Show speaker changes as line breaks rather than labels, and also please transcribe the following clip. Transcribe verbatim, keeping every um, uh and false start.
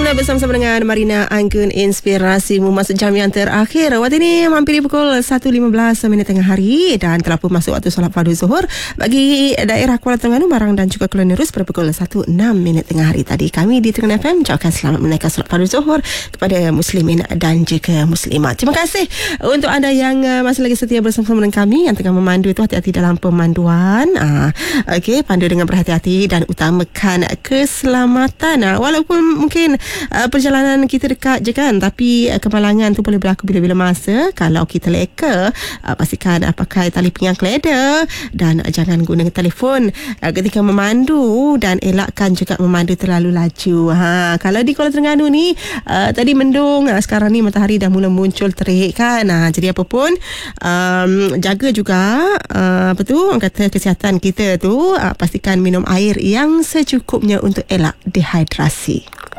Anda bersama-sama dengan Marina Anggun, inspirasimu masuk jam yang terakhir. Waktu ini hampir pukul satu lima belas minit tengah hari dan telah pun masuk waktu solat fardu zuhur bagi daerah Kuala Terengganu, Marang dan juga Kuala Nerus pada pukul satu enam minit tengah hari tadi. Kami di Terengganu F M ucapkan selamat menunaikan solat fardu zuhur kepada muslimin dan juga muslimat. Terima kasih untuk anda yang uh, masih lagi setia bersama dengan kami, yang tengah memandu itu hati-hati dalam pemanduan. Uh, Okey, pandu dengan berhati-hati dan utamakan keselamatan. Uh, walaupun mungkin Uh, perjalanan kita dekat je kan, tapi uh, kemalangan tu boleh berlaku bila-bila masa. Kalau kita leka, uh, pastikan uh, pakai tali pinggang keleda dan uh, jangan guna telefon uh, ketika memandu, dan elakkan juga memandu terlalu laju. Ha, kalau di Kuala Terengganu ni uh, tadi mendung, uh, sekarang ni matahari dah mula muncul terik kan. Uh, jadi apa pun um, jaga juga uh, apa tu orang kata kesihatan kita tu, uh, pastikan minum air yang secukupnya untuk elak dehidrasi.